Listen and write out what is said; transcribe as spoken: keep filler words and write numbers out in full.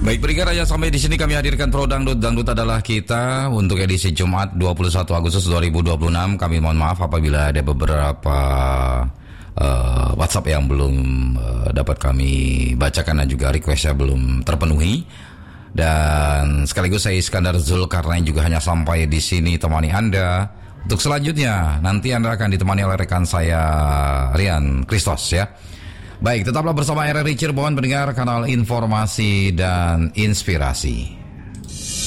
Baik pendengar, ya sampai di sini kami hadirkan Pro Dangdut. Dangdut adalah kita untuk edisi Jumat dua puluh satu Agustus dua ribu dua puluh enam. Kami mohon maaf apabila ada beberapa uh, WhatsApp yang belum uh, dapat kami bacakan dan juga requestnya belum terpenuhi. Dan sekaligus saya Iskandar Zulkarnain juga hanya sampai di sini temani Anda. Untuk selanjutnya nanti Anda akan ditemani oleh rekan saya Rian Kristos ya. Baik, tetaplah bersama R R I Cirebon pendengar, kanal informasi dan inspirasi.